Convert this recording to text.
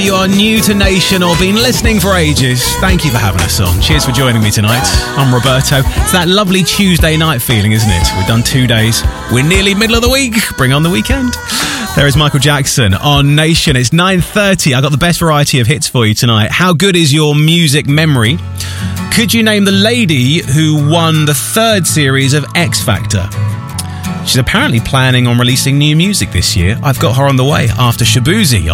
You are new to Nation or been listening for ages, thank you for having us on. Cheers for joining me tonight. I'm Roberto. It's that lovely Tuesday night feeling, isn't it? We've done 2 days. We're nearly middle of the week. Bring on the weekend. There is Michael Jackson on Nation. It's 9:30. I got the best variety of hits for you tonight. How good is your music memory? Could you name the lady who won the 3rd series of X Factor? She's apparently planning on releasing new music this year. I've got her on the way after Shabuzi.